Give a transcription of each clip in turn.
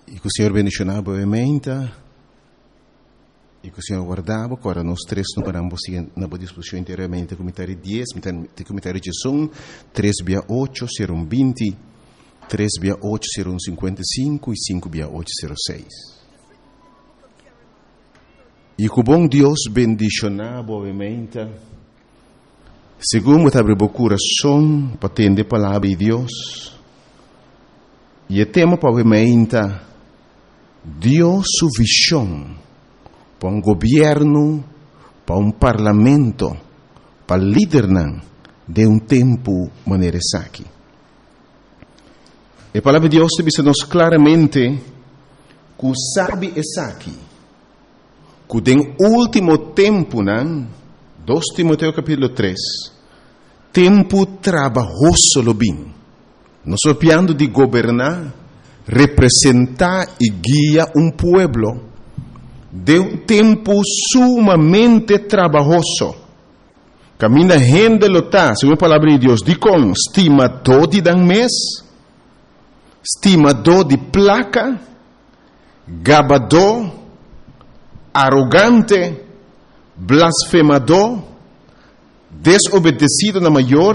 E que o Senhor bendicionava obviamente, e que o Senhor guardava, agora nós três não paramos na boa disposição inteiramente, comentário 10, comentário 11, 3/8, 020, 3/8, 055 e 5/8, 06. E que o bom Deus bendicionava obviamente, segundo abre o coração para atender a palavra de Deus, e o tema obviamente, Deus sua visão para um governo, para um parlamento, para liderar de um tempo maneira aqui. A palavra de Deus diz-nos claramente que sabe essa aqui, que no último tempo, 2 Timoteo capítulo 3, tempo trabalhoso lo bem. Nós estamos de governar, representar e guiar um pueblo de um tempo sumamente trabalhoso. Camina gente lota, segundo a palavra de Deus, de com estimador de dan mês, estimador de placa, gabador, arrogante, blasfemador, desobedecido na maior,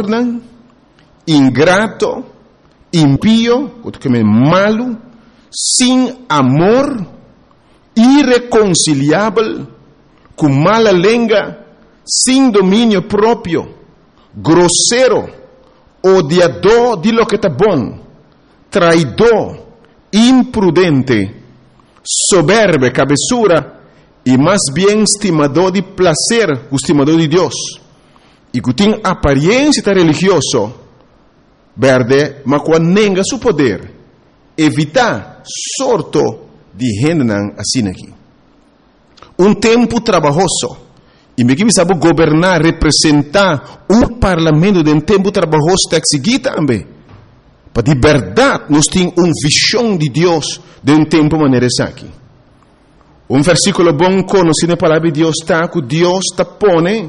ingrato, impío, malo, sem amor, irreconciliável, com mala língua, sem domínio próprio, grosseiro, odiador de lo que está bom, traidor, imprudente, soberbo, cabeçura, e mais bem estimador de prazer, estimador de Deus, e que tem aparência religiosa, verde, mas quando nega seu poder, evitar sorto de gente assim aqui. Um tempo trabalhoso. E me que sabe governar, representar um parlamento de um tempo trabalhoso está seguir também. Para de verdade, nós temos uma visão de Deus de um tempo maneira aqui. Um versículo bom conhecido na palavra de Deus está que Deus está pone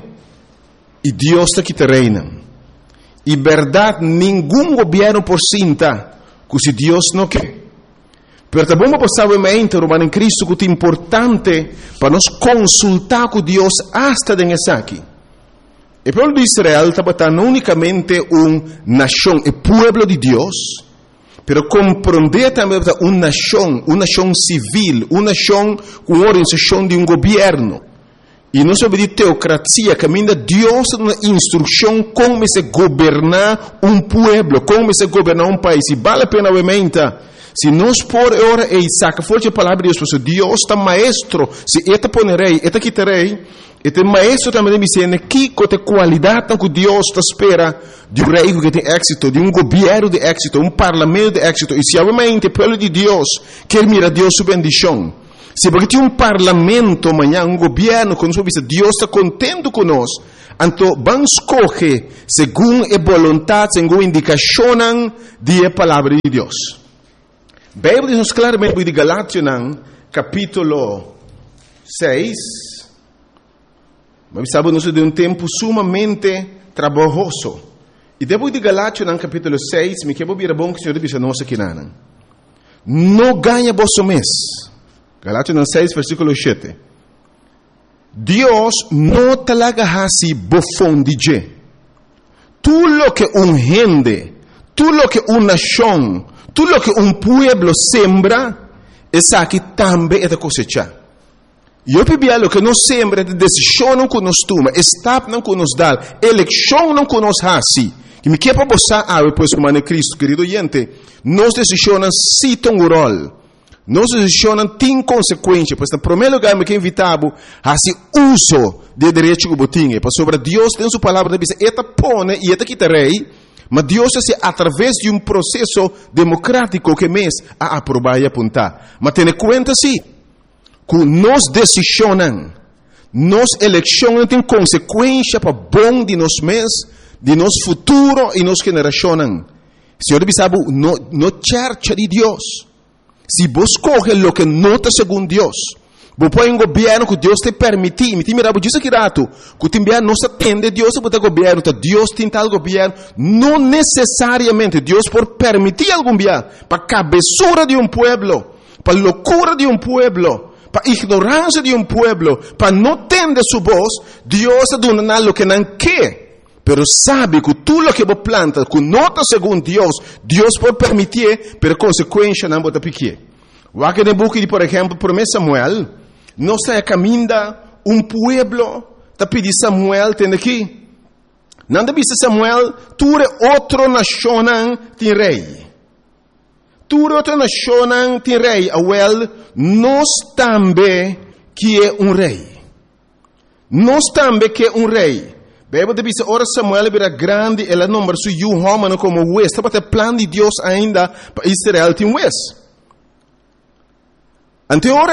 e Deus está que te reina. E verdade, nenhum governo por cinta, que se Deus não quer. Pero também vamos passar Romano em Cristo que é importante para nós consultar com Deus hasta nessa aqui. O povo de Israel está não unicamente uma nação, o povo de Deus, pero compreender também uma nação civil, uma nação com organização de um governo. E não sobre de teocracia, caminha Deus uma instrução como se governar um povo, como se governar um país. E vale a pena, obviamente, se nós por hora e saca forte a palavra de Deus, Deus está maestro, se eta ponerei, eta quitarei, eta maestro também me dizendo que tem qualidade que Deus está espera de um rei que tem êxito, de um governo de êxito, um parlamento de êxito. E se obviamente o povo de Deus quer mirar Deus sua bendição, se porque tem um parlamento amanhã, um governo, quando Deus está contente conosco, então vamos escolher segundo a vontade, segundo a indicação da palavra de Deus. A Bíblia diz claramente de Galátias, capítulo 6, mas sabemos de um tempo sumamente trabalhoso. E depois de Galátias, capítulo 6, me quero vir a bom que o Senhor diz a nós aqui, não ganha vosso mês. Galátias 6, versículo 7. Deus não talaga hasi bofão de je. Tudo lo que gente, tudo lo que nação, tudo lo que pueblo sembra, essa aqui também é da cosecha. E eu pedi lo que nós sembra, de decisão não que nos toma, estado não que nos dá, eleição não que nos hasi. Que me quer para você, depois do Mano Cristo, querido gente, nós decisões citam o rol. Nós decisões têm consequências, pois, no primeiro lugar, me quer invitar a esse uso de direito que eu tenho, para sobre Deus tem sua palavra, diz, eta pone e eta quitarei, mas Deus é através de um processo democrático que mês a aprovar e apontar. Mas tenha conta, sim, que nós decisões, nós eleições têm consequências para bom de nós mesmos, de nosso futuro e nossa geração. Senhor, sabe, no church de Deus. Se você coge o que nota segundo Deus, você põe um governo que Deus te permite, me mira, diz aqui rato, que te envia não se atende Deus para o governo, Deus tem tal governo, não necessariamente Deus por permitir algum governo, para a cabeçura de um pueblo, para locura de un pueblo, para ignorancia de un pueblo, para no tener su voz, Dios está dando lo que no quiere. Pero sabe que tú lo que vos plantas, que no está según Dios, Dios puede permitir, pero consecuencia no te pique. Aqui no book de, por exemplo, 1 Samuel, não está caminhando pueblo, está pedindo Samuel, tem aqui. Não disse Samuel, tu é outro nação tem rei. Tu é outra nação tem rei. Awel, nós também que é rei. Nós também que é rei. Bíblia diz, ora Samuel era grande, ela não se homem como West. Estava o plano de Deus ainda para Israel tem West. Ante ora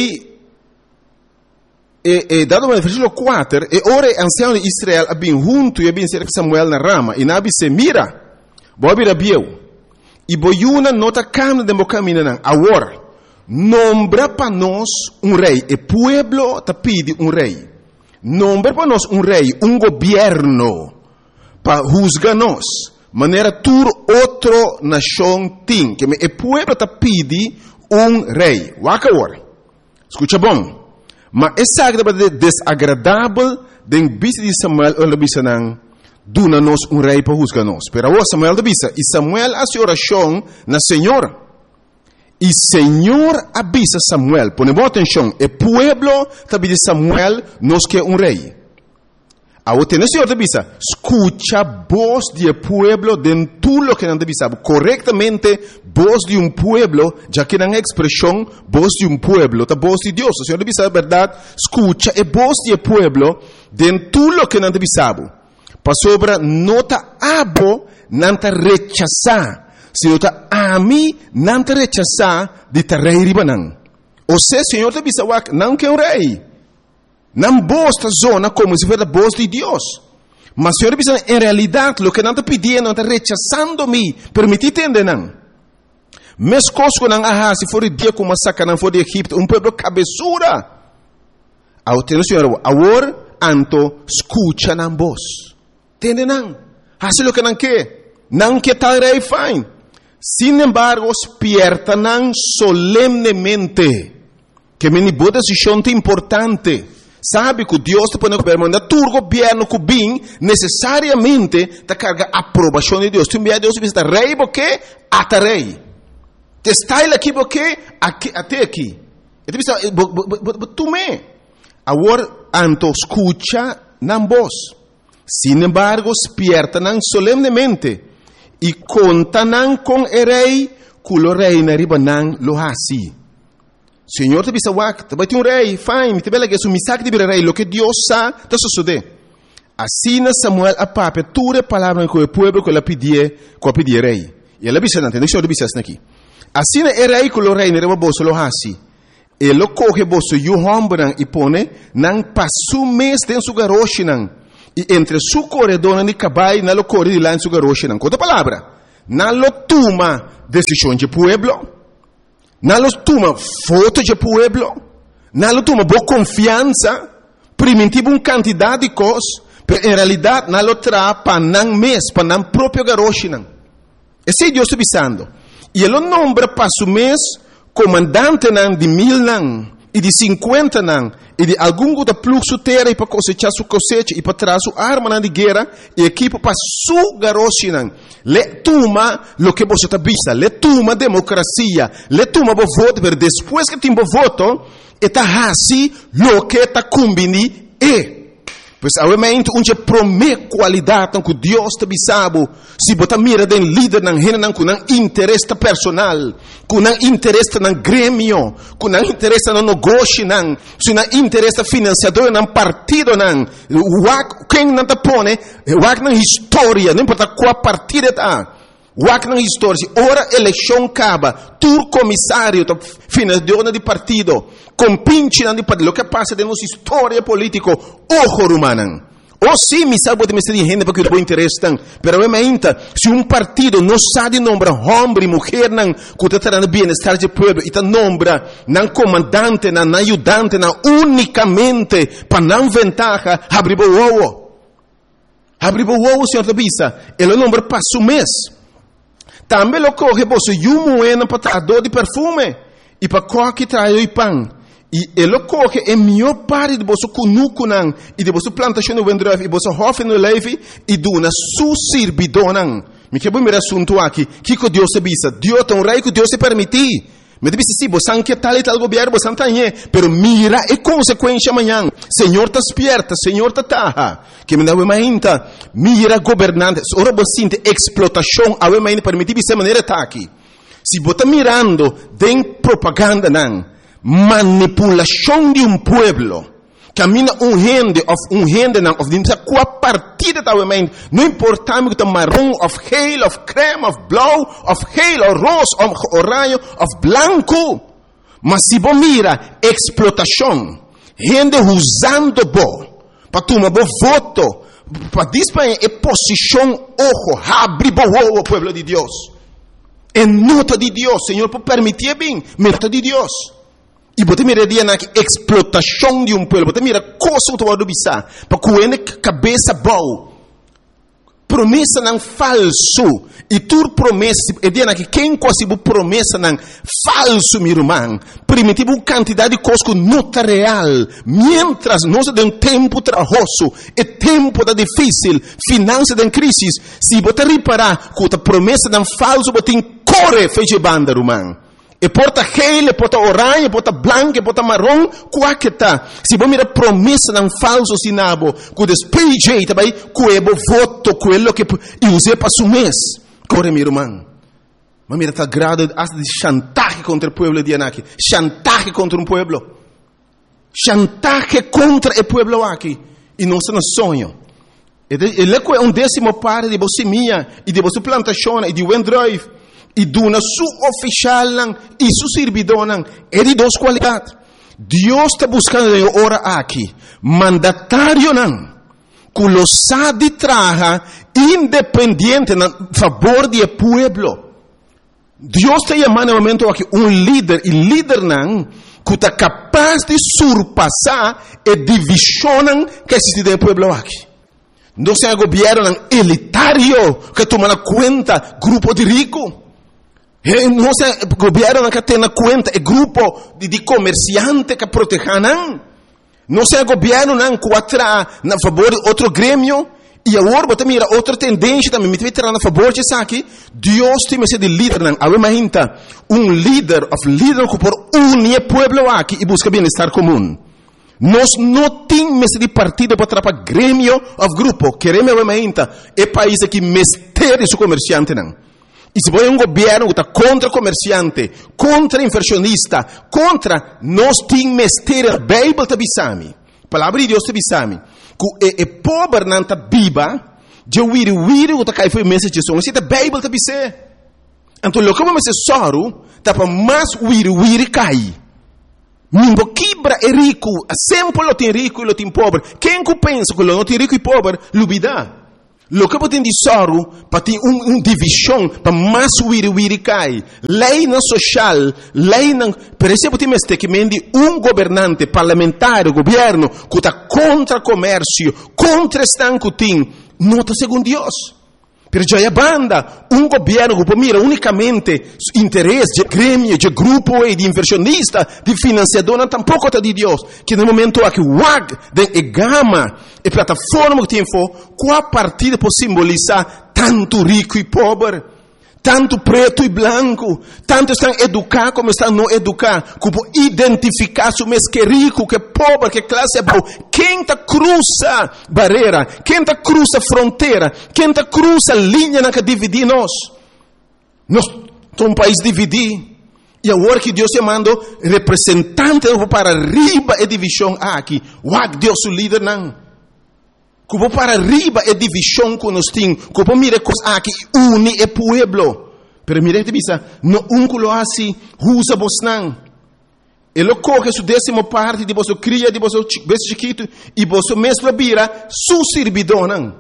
dado no versículo 4, ora ancião de Israel abin junto e abin cerca Samuel na rama, e nabi se mira, bobi rabieu, e boiuna nota camina de caminho nan, agora, nombra para nós rei, e pueblo te pide rei, nombra para nós rei, governo, para juzgar nós, maneira tur outro nação tem, que e pueblo te pide rei. Waka ora. Escuta bom. Mas essa é desagradável de bisa de Samuel ou bisa nang duna nos rei para juzgar nos. Pero agora Samuel de bisa. E Samuel hace oração na Senhor. E Senhor avisa Samuel. Ponemos atenção. E pueblo tabi de Samuel nos que rei. Agora tem o Senhor de bisa. Escucha voz de pueblo dentro lo que não de bisa. Correctamente voz de pueblo, já que não é expressão voz de pueblo, tá voz de Deus. O Senhor de bisa, verdade, escucha e voz de pueblo dentro lo que não de bisa. Para sobra nota abo não te rechazar. Se nota ami não te rechazar de te rei ribanan. Ou seja, Senhor de bisa, não que rei. Não bosta zona como se fosse a voz de Deus. Mas Senhor diz, em realidade, o que não está pedindo, não está rechazando-me, permitir entender não. Mes coisas que não há, se for o dia como saca, não for de Egipto, pueblo cabeçura. Ao ter o Senhor, agora, anto, escucha na voz. Entende não? Hace o que não quer. Não quer tal rei fine. Sin embargo, despierta não solemnemente. Que me boa decisão importante. Sabe que Deus te põe no governo, mas tu governo que bem necessariamente te carga a aprovação de Deus. Tu envia Deus e diz, rei porque até rei. Te está aqui porque até aqui. E tu diz, tu me. Agora, anto escucha na voz. Sin embargo, despierta não solemnemente e conta não com o rei, que o rei na riba não lo hasi. Senhor te bisa wak, vai ter rei, fine, te bela que é misak de rei, lo que Deus sa, te sucede. Assim Samuel a pape, ture palavra com o povo que ela pedia rei. E ela bisa não, tem Senhor bisa aqui. Assim é rei que o rei nere bolso lo hasi. Ele coge bolso e o hombran e pone, não passo mês tem su garoche não. E entre su corredor de cabai, não lo corre de lá em su garoche não. Outra palavra, não lo toma decisão de pueblo. Não toma foto de pueblo, não toma boa confiança, primitivo quantidade de coisas, mas em realidade não traz para não mês, para não próprio garoche não. Esse é Deus está avisando. E ele nombra para o mês comandante não de 1000 não, e de 50 não, e de algum outro fluxo terra e para cosechar sua cosecha e para trazer sua arma não de guerra e equipo para sua garoche não. Le toma lo que você está vista, le toma democracia, le toma o voto, mas depois que tem o voto, está assim lo que está combinando é. Pois obviamente onde promete qualidade que Deus te bisabo, se botar mira den líder não rena não com interesse personal, com interesse no grêmio, com interesse no negócio não, se não interesse financiador não partido não, quem não te põe, na história, não importa qual partido está. Wak na história, ora eleição acaba, tu comissário, financiador de partido, compinche de partido, o que passa de nossa história política, ojo humano. Ou sim, me sabe de me ser gente porque o interesse tem, pero obviamente, se partido não sabe nombrar homem e mulher não, que está trazendo bem-estar do povo, e está nombra não comandante, não ajudante, não unicamente para não ventaja, abrir o ovo. Abrir o ovo, senhor da bisa, ele nombra passo mês. Também lo coge você e moeda para dor de perfume. e para coque trai o pão. E ele coque é melhor parte de você cunucunan e de você plantação no vendrove e você hofe no leve e duna su sirbidonan. Me que bom assunto aqui. Que Deus se bisa? Deus tem um rei que Deus se permitir. Me disse sim, você não quer tal e tal governo, você não tem, pero mira a consequência amanhã. Senhor está esperta, Senhor está taha. Que me dá uma ainda, mira governante, ora você sente explotação, a uma ainda permitir dessa maneira tá aqui. Se você está mirando, tem propaganda não, manipulação de pueblo. Camina gente não, of dimsa qua partida da uma ainda. Não importa me que marrom, of geel, of creme, of blauw, of geel, of roze, of oranje, of blanco. Mas se você mira explotação, gente usando para tomar voto, para disparar a posição, ojo, abre o pueblo de Deus. É nota de Deus, Senhor, por permitir bem, nota de Deus. E você mira na explotação de pueblo, você mira coisa que você bisa, para que cabeça boa. Promessa não falso. E tu promessa, é dia que quem quase promessa não falso, meu irmão. Primitivo quantidade de coisas que não está real. Mientras nós temos tempo trabalhoso, é tempo da difícil, finanças da crise. Se você reparar que a promessa não falso, você corre feche banda, irmão. E porta gel, e porta orange, e porta branco, e porta marrom, qual que tá? Se você mira promessa não falso sinabo, que despeje também, que é voto, quello que use para su mês. Corre, meu irmão. Mas mira, tá grado de chantaje contra o pueblo de Anaki. Chantaje contra um pueblo. Chantaje contra o pueblo aqui. E não se nos sonho. Ele é um décimo parte de você minha, e de você plantação, e de Wendrive. E duna su oficial e su servidor é de duas qualidades. Deus está buscando ora aqui mandatário não, que lo sabe traja independente na favor do pueblo. Deus está chamando no momento aqui líder e líder não que está capaz de surpassar a divisão que existe no pueblo aqui. Não é governo elitário que toma conta grupo de ricos. Não é governo que tem na conta, é grupo de comerciantes que protegem. Não é governo que atra na favor de outro grêmio. E agora você mira outra tendência também, me vai na favor de isso aqui. Deus tem de líder, imagina líder que por unir o pueblo aqui e busca bem-estar comum. Nós não temos de partido para atrapalhar grêmio ou grupo. Queremos imagina é país que mestre seu comerciante não. E se você é governo que está contra comerciante, contra inversionista, contra, nós temos mestre, a Bíblia está bisami. A palavra de Deus está bisami. Que é pobre não está biba, de wiri que está caindo foi mensagem de som. Se a Bíblia está bisé. Então, o que vamos dizer soro, está para mais wiri cai. Ninguém quebra é rico, sempre lo tem rico e lo tem pobre. Quem que pensa que lo tem rico e pobre, lubida. Lo que você tem de soro, para ter divisão, para mais wiri cai. Lei não social, lei não... Por exemplo, tem que mendi governante parlamentar, governo, que está contra comércio, contra estanco tem, não está segundo Deus. Pero já é banda, governo que mira unicamente interesse de grêmio, de grupo e de inversionista, de financiador, tampouco está de Deus. Que no momento aqui, de gama, e plataforma que tem qual partida pode simbolizar tanto rico e pobre, tanto preto e branco, tanto estão educados como estão não educados, que pode identificar se mês que é rico, que é pobre, que classe é boa. Quem está cruza barreira, quem está cruza fronteira, quem está cruza linha que divide nós. Nós somos um país dividido. E agora que Deus chamando representante para arriba a divisão aqui, Deus o líder não. Que para arriba é divisão que nós temos, que mira coisas aqui, une o pueblo. Pero mira, não que lo assim, usa vos não. Ele coge sua décima parte de vosso cria, de vosso chiquito, e vosso mesmo vira su servidor não.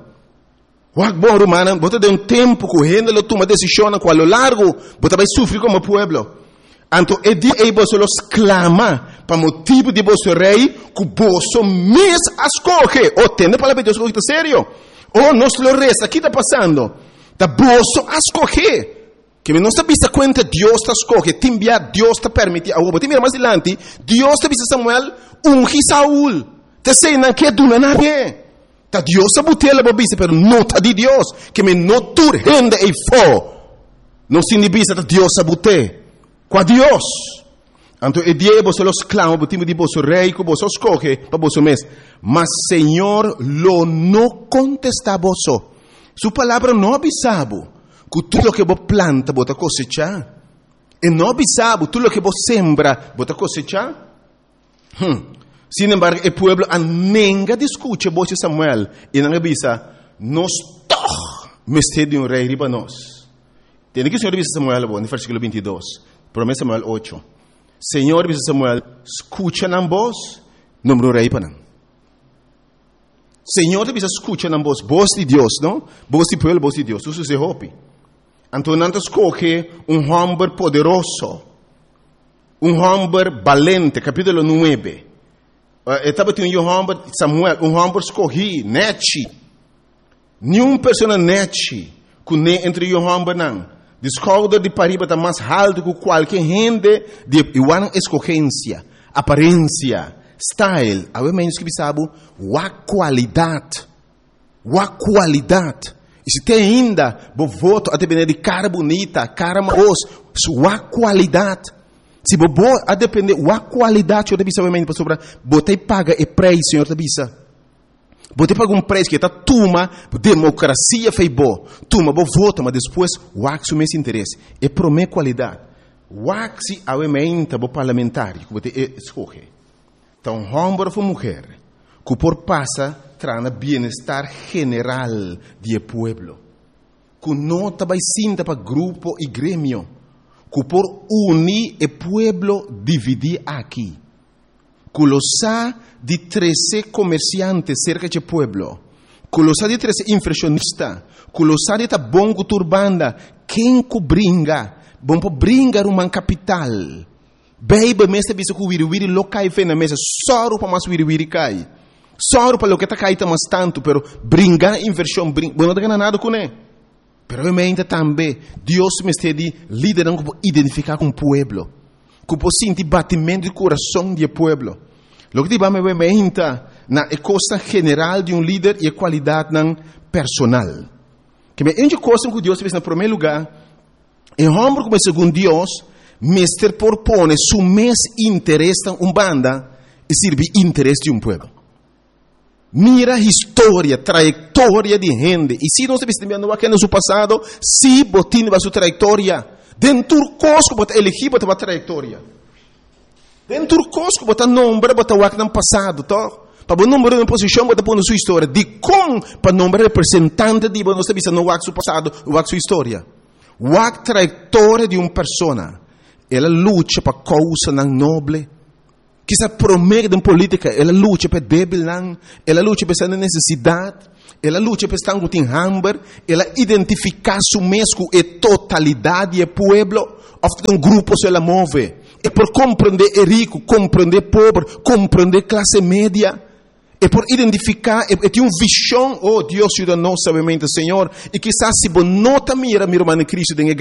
Bom, romano, você tem tempo que ele toma decisão, com a lo largo, você vai sofrer como pueblo. Então, é dia que você clama para motivo de vosso rei, que você mesmo escolhe. Ou tem a palavra de Deus, sério? Ou nós lo resta, o que está passando? Está você escolhe. Que não está vista conta Deus está escolhe, timbia Deus está permite. Agora, mira mais adiante, Deus está vista Samuel ungi Saul. Te sei não que do nada. Ta Deus está botela babisa, pero não está de Deus. Que me não tur rende e fo. Não se nibisa ta Deus está bote. Qua Deus. Então e dia você los clama, botimo di bosso rei, que você escolhe para você mes. Mas Senhor lo não contesta bosso. Sua palavra não abisabo. Que tudo o que você planta, você cosecha. E não abisabo, tudo o que você sembra, você cosecha. Sin embargo, o pueblo nenga discute você Samuel. E não abisa, nós toch mestre de rei riba nós. Tem que o Senhor abisa Samuel, no versículo 22. Promessa Samuel 8. Senhor abisa Samuel, escucha na voz, número rei para não. Senhor abisa escucha na voz de Deus, não? Voz de pueblo, voz de Deus. Isso se hopi. Então, não escolhe homem poderoso, homem valente, capítulo 9. Estava tendo homem, Samuel, homem escolhi, nete. Nenhuma pessoa nete, que nem entre homem não. Descobre de pariba está mais alto que qualquer gente de igual escolhência, aparência, style. Há menos que sabe, a qualidade. E se tem ainda, bo voto a depender de cara bonita, cara maos, sua qualidade. Se bo a depender da qualidade, eu deve saber para sobre, botei paga e preço, senhor debisa. Botei paga preço que está tuma, democracia fei bo, tuma bo voto, mas depois o mês interesse. E promete qualidade. O se aumenta bo parlamentar, que botei escolhe. Então, homem ou mulher, que por passa trana bienestar general do pueblo. Que não vai sinta para grupo e grêmio. Que por unir o pueblo dividir aqui. Que lo sa de 13 comerciantes cerca do pueblo. Que lo sa de 13 inflacionistas. Que lo sa de ta bongo turbanda. Quem que bringa? Bom para bringar uma capital. Beiba mesa bisa que wiri lo cai fe na mesa. Só para mais wiri cai. Só para o que está caindo mais tanto, pero brincar inversão, não tem nada com ele. Pero eu me também, Deus me está liderando para identificar com o pueblo, que para sentir batimento do coração do pueblo. Lo que vamos me na costa general de líder e a qualidade personal. Que me ente coisa que Deus fez no primeiro lugar, e homem como segundo Deus, mestre propõe su mes interesse em banda e serve interesse de pueblo. Mira a história, trajetória de gente. E se nós estamos vendo aqui no seu passado, se botin a sua trajetória, dentro do cosco, bota elegir, bota a trajetória. Dentro do cosco, bota nome, bota o que no passado, tá? Para o número de posição, bota a sua história. De como, para o nome representante de nós estamos vendo o seu passado, o sua história. O trajetória de uma pessoa. Ela luta para causa nobre. Que se promete em política, ela luta para débil, ela luta para essa necessidade, ela luta para estar com hambre, ela identifica su mesmo e totalidade do pueblo, ofta grupo se ela move, e por compreender rico, compreender pobre, compreender classe média, e por identificar, e tem uma visão, oh Deus ajuda nós sabemente, Senhor, e quizás se você não mira, meu irmão em Cristo,